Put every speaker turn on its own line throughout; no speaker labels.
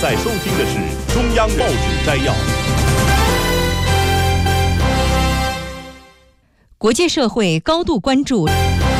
在收听的是中央报纸摘要。
国际社会高度关注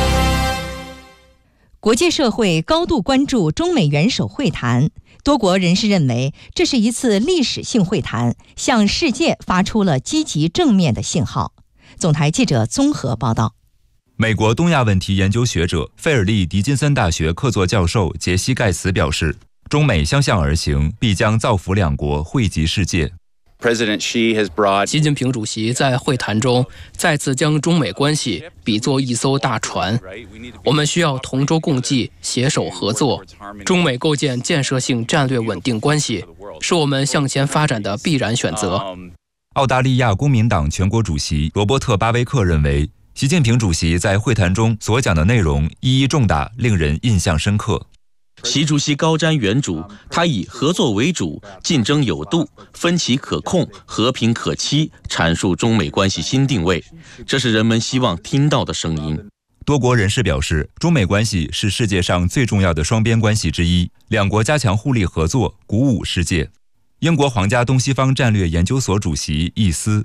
中美元首会谈，多国人士认为这是一次历史性会谈，向世界发出了积极正面的信号。总台记者综合报道。
美国东亚问题研究学者、费尔利狄金森大学客座教授杰西·盖茨表示，中美相向而行，必将造福两国，惠及世界。
习近平主席在会谈中再次将中美关系比作一艘大船，我们需要同舟共济，携手合作。中美构建建设性战略稳定关系，是我们向前发展的必然选择。
澳大利亚公民党全国主席罗伯特·巴维克认为，习近平主席在会谈中所讲的内容意义重大，令人印象深刻。
习主席高瞻远瞩，他以合作为主、竞争有度、分歧可控、和平可期阐述中美关系新定位，这是人们希望听到的声音。
多国人士表示，中美关系是世界上最重要的双边关系之一，两国加强互利合作，鼓舞世界。英国皇家东西方战略研究所主席易斯，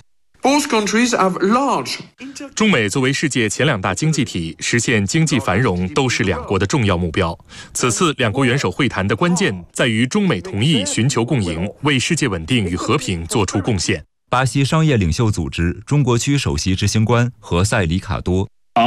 中美作为世界前两大经济体，实现经济繁荣都是两国的重要目标。此次两国元首会谈的关键在于中美同意寻求共赢，为世界稳定与和平做出贡献。
巴西商业领袖组织中国区首席执行官何塞·里卡多，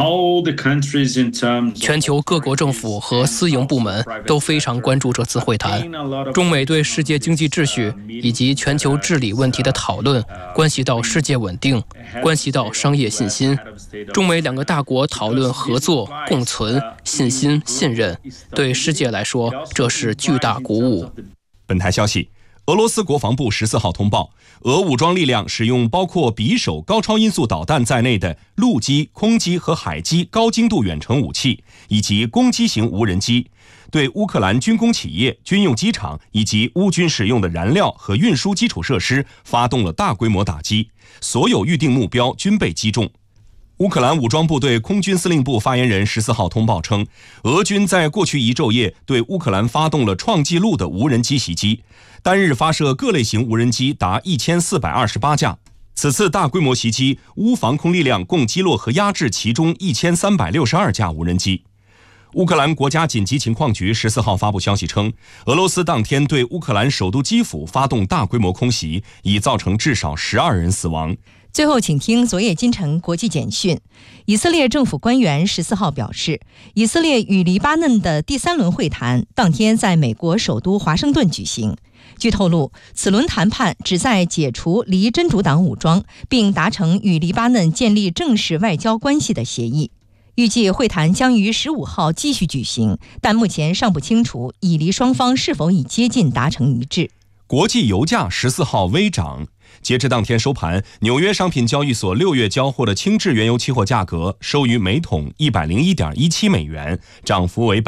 全球各国政府和私营部门都非常关注这次会谈。中美对世界经济秩序以及全球治理问题的讨论，关系到世界稳定，关系到商业信心。中美两个大国讨论合作、共存、信心、信任，对世界来说，这是巨大鼓舞。
本台消息，俄罗斯国防部14号通报，俄武装力量使用包括匕首高超音速导弹在内的陆基、空基和海基高精度远程武器，以及攻击型无人机，对乌克兰军工企业、军用机场以及乌军使用的燃料和运输基础设施发动了大规模打击，所有预定目标均被击中。乌克兰武装部队空军司令部发言人14号通报称，俄军在过去一昼夜对乌克兰发动了创纪录的无人机袭击，单日发射各类型无人机达1428架。此次大规模袭击，乌防空力量共击落和压制其中1362架无人机。乌克兰国家紧急情况局14号发布消息称，俄罗斯当天对乌克兰首都基辅发动大规模空袭，已造成至少12人死亡。
最后请听昨夜今晨国际简讯。以色列政府官员14号表示，以色列与黎巴嫩的第3轮会谈当天在美国首都华盛顿举行。据透露，此轮谈判旨在解除黎真主党武装，并达成与黎巴嫩建立正式外交关系的协议。预计会谈将于15号继续举行，但目前尚不清楚以黎双方是否已接近达成一致。
国际油价14号微涨，截至当天收盘，纽约商品交易所6月交货的轻质原油期货价格收于每桶101.17美元，涨幅为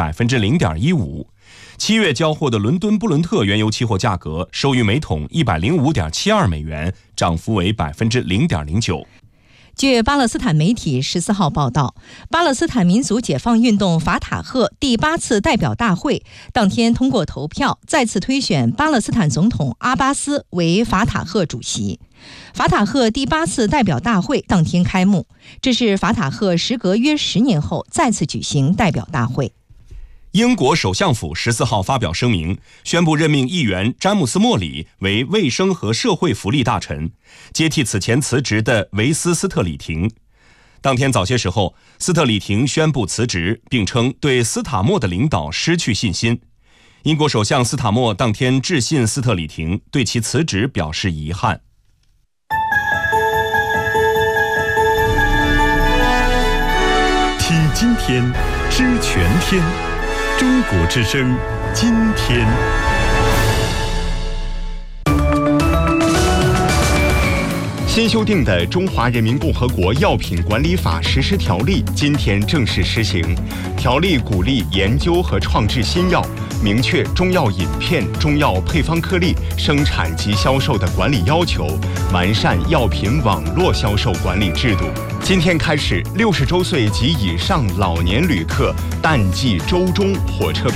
0.15%。7月交货的伦敦布伦特原油期货价格收于每桶105.72美元，涨幅为 0.09%。
据巴勒斯坦媒体14号报道，巴勒斯坦民族解放运动法塔赫第8次代表大会当天通过投票，再次推选巴勒斯坦总统阿巴斯为法塔赫主席。法塔赫第8次代表大会当天开幕，这是法塔赫时隔约10年后再次举行代表大会。
英国首相府14号发表声明，宣布任命议员詹姆斯·莫里为卫生和社会福利大臣，接替此前辞职的维斯·斯特里廷。当天早些时候，斯特里廷宣布辞职，并称对斯塔默的领导失去信心。英国首相斯塔默当天致信斯特里廷，对其辞职表示遗憾。
听今天，知全天。中国之声，今天。新修订的《中华人民共和国药品管理法》实施条例今天正式施行。条例鼓励研究和创制新药，明确中药饮片、中药配方颗粒生产及销售的管理要求，完善药品网络销售管理制度。今天开始，60周岁及以上老年旅客淡季周中火车票